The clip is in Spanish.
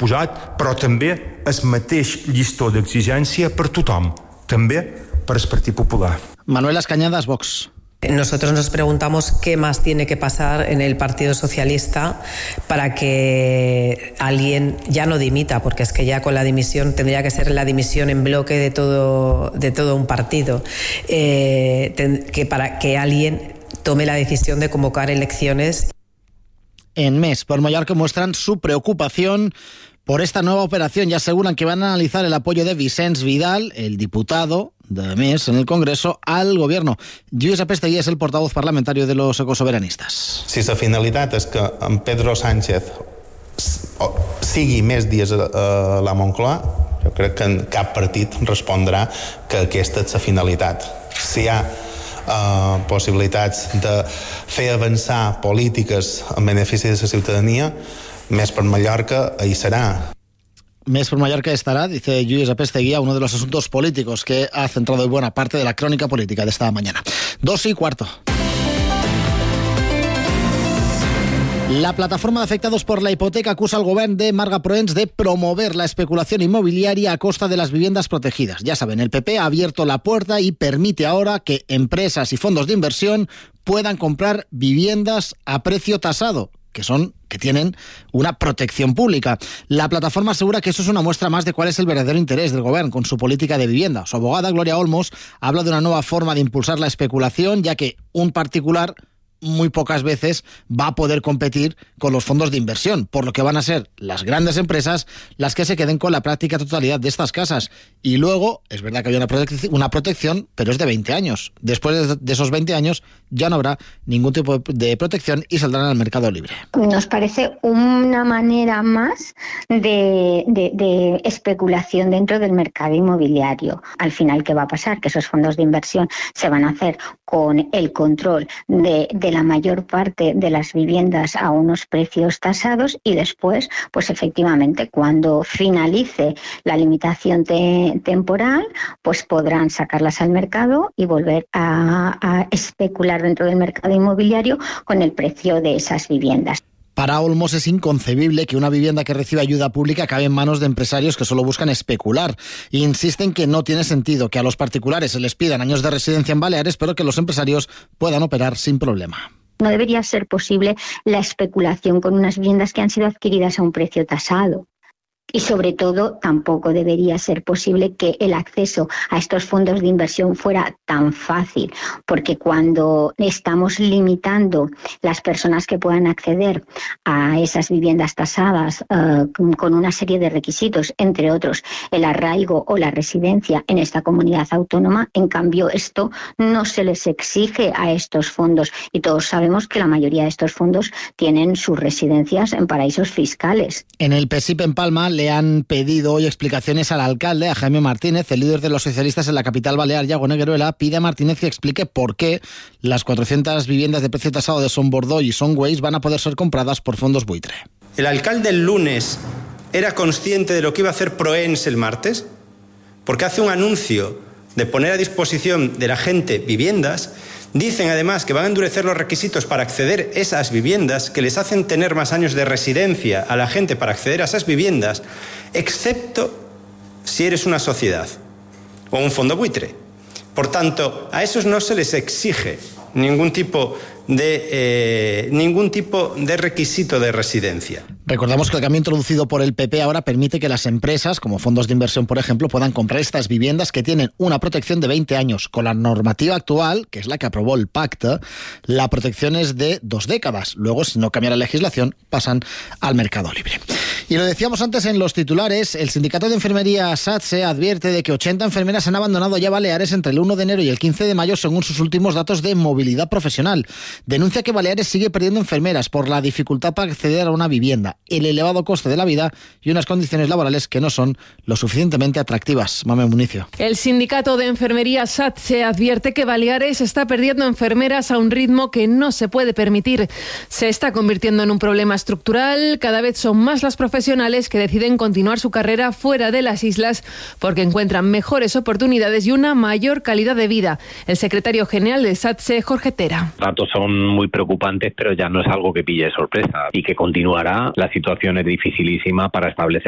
suposat, però també el mateix llistó d'exigència per tothom, també per al Partit Popular. Manuel Cañadas, Vox. Nosotros nos preguntamos qué más tiene que pasar en el Partido Socialista para que alguien ya no dimita, porque es que ya con la dimisión tendría que ser la dimisión en bloque de todo un partido, para que alguien tome la decisión de convocar elecciones. En Més por Mallorca muestran su preocupación por esta nueva operación y aseguran que van a analizar el apoyo de Vicenç Vidal, el diputado de Més en el Congreso, al gobierno. Lluís Apestegui es el portavoz parlamentario de los ecosoveranistas. Si la finalitat és que en Pedro Sánchez sigui més dies a la Moncloa, jo crec que cap partit respondrà que aquesta és la finalitat. Si hi ha possibilitats de fer avançar polítiques en benefici de la ciutadania, Més per Mallorca ahí será. Més por Mallorca estará, dice Lluís Apestegui, uno de los asuntos políticos que ha centrado buena parte de la crónica política de esta mañana. 2:15. La plataforma de afectados por la hipoteca acusa al gobierno de Marga Proens de promover la especulación inmobiliaria a costa de las viviendas protegidas. Ya saben, el PP ha abierto la puerta y permite ahora que empresas y fondos de inversión puedan comprar viviendas a precio tasado, que tienen una protección pública. La plataforma asegura que eso es una muestra más de cuál es el verdadero interés del gobierno con su política de vivienda. Su abogada, Gloria Olmos, habla de una nueva forma de impulsar la especulación, ya que un particular muy pocas veces va a poder competir con los fondos de inversión, por lo que van a ser las grandes empresas las que se queden con la práctica totalidad de estas casas. Y luego, es verdad que hay una protección, pero es de 20 años. Después de esos 20 años ya no habrá ningún tipo de protección y saldrán al mercado libre. Nos parece una manera más de especulación dentro del mercado inmobiliario. Al final, ¿qué va a pasar? Que esos fondos de inversión se van a hacer con el control de la mayor parte de las viviendas a unos precios tasados y después, pues efectivamente, cuando finalice la limitación temporal, pues podrán sacarlas al mercado y volver a especular dentro del mercado inmobiliario con el precio de esas viviendas. Para Olmos es inconcebible que una vivienda que recibe ayuda pública acabe en manos de empresarios que solo buscan especular. Insisten que no tiene sentido que a los particulares se les pidan años de residencia en Baleares, pero que los empresarios puedan operar sin problema. No debería ser posible la especulación con unas viviendas que han sido adquiridas a un precio tasado. Y sobre todo tampoco debería ser posible que el acceso a estos fondos de inversión fuera tan fácil, porque cuando estamos limitando las personas que puedan acceder a esas viviendas tasadas con una serie de requisitos, entre otros el arraigo o la residencia en esta comunidad autónoma, en cambio esto no se les exige a estos fondos y todos sabemos que la mayoría de estos fondos tienen sus residencias en paraísos fiscales. En el PSIP en Palma le han pedido hoy explicaciones al alcalde, a Jaime Martínez. El líder de los socialistas en la capital balear, Iago Negueruela, pide a Martínez que explique por qué las 400 viviendas de precio tasado de Son Bordeaux y Son Ways van a poder ser compradas por fondos buitre. ¿El alcalde el lunes era consciente de lo que iba a hacer Proens el martes? Porque hace un anuncio de poner a disposición de la gente viviendas. Dicen además que van a endurecer los requisitos para acceder a esas viviendas, que les hacen tener más años de residencia a la gente para acceder a esas viviendas, excepto si eres una sociedad o un fondo buitre. Por tanto, a esos no se les exige ningún tipo de requisito de residencia. Recordamos que el cambio introducido por el PP ahora permite que las empresas, como fondos de inversión por ejemplo, puedan comprar estas viviendas que tienen una protección de 20 años. Con la normativa actual, que es la que aprobó el pacto, la protección es de 2 décadas. Luego, si no cambia la legislación, pasan al mercado libre. Y lo decíamos antes en los titulares, el sindicato de enfermería SATSE advierte de que 80 enfermeras han abandonado ya Baleares entre el 1 de enero y el 15 de mayo según sus últimos datos de movilidad profesional. Denuncia que Baleares sigue perdiendo enfermeras por la dificultad para acceder a una vivienda, el elevado coste de la vida y unas condiciones laborales que no son lo suficientemente atractivas. Mame Municio. El sindicato de enfermería SATSE advierte que Baleares está perdiendo enfermeras a un ritmo que no se puede permitir. Se está convirtiendo en un problema estructural. Cada vez son más las profesionales que deciden continuar su carrera fuera de las islas porque encuentran mejores oportunidades y una mayor calidad de vida. El secretario general de SATSE, Jorge Tera. Los datos son muy preocupantes, pero ya no es algo que pille de sorpresa y que continuará. La situación es dificilísima para establecer